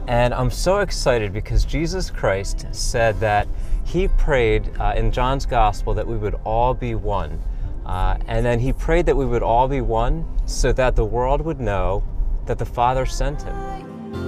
And I'm so excited because Jesus Christ said that he prayed in John's Gospel that we would all be one. And then he prayed that we would all be one so that the world would know that the Father sent him.